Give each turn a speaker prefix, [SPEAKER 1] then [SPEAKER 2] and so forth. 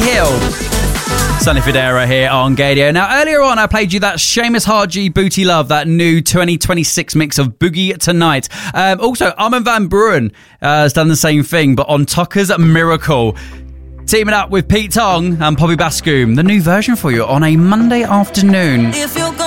[SPEAKER 1] Hill. Sonny Fodera here on Gaydio. Now, earlier on, I played you that Seamus Haji Booty Love, that new 2026 mix of Boogie Tonight. Also, Armin van Buuren has done the same thing, but on Tucker's Miracle. Teaming up with Pete Tong and Poppy Bascombe, the new version for you on a Monday afternoon.